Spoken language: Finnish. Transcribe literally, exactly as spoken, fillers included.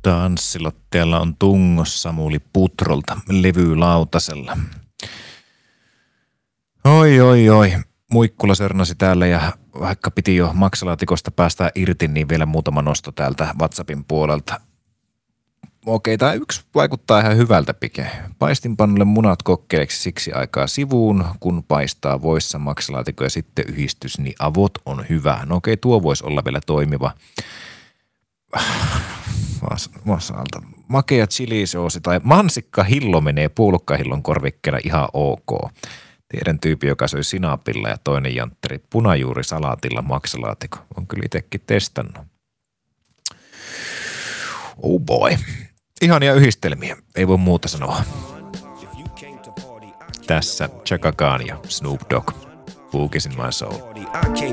Tanssilattialla on tungos Samuli Putrolta levylautasella. Oi, oi, oi. Muikkula sörnäsi täällä ja vaikka piti jo maksalaatikosta päästä irti, niin vielä muutama nosto täältä WhatsAppin puolelta. Okei, tämä yksi vaikuttaa ihan hyvältä pike. Paistinpannulle munat kokkeleeksi siksi aikaa sivuun, kun paistaa voissa maksalaatikko ja sitten yhdistys, niin avot on hyvä. No okei, tuo voisi olla vielä toimiva. Vasalta. Makea chilisoosi tai mansikka hillo menee puolukkahillon korvikkeena ihan ok. Tiedän tyyppi, joka söi sinapilla ja toinen jantteri punajuuri salaatilla maksalaatikko. On kyllä itsekin testannut. Oh boy. Ihania yhdistelmiä. Ei voi muuta sanoa. Tässä Chaka Khan ja Snoop Dogg. Boogies in my soul.